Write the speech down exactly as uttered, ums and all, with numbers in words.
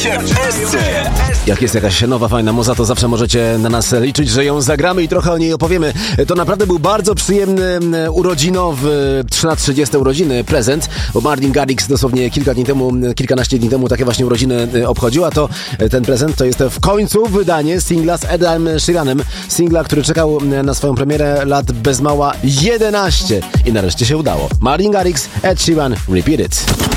Słuchajcie w Esce. Jak jest jakaś nowa, fajna muza, to zawsze możecie na nas liczyć, że ją zagramy i trochę o niej opowiemy. To naprawdę był bardzo przyjemny urodzinowy, na trzydzieste urodziny prezent, bo Martin Garrix dosłownie kilka dni temu, kilkanaście dni temu takie właśnie urodziny obchodził, a to ten prezent to jest w końcu wydanie singla z Edem Sheeranem. Singla, który czekał na swoją premierę lat bez mała jedenaście i nareszcie się udało. Martin Garrix, Ed Sheeran, Repeat It.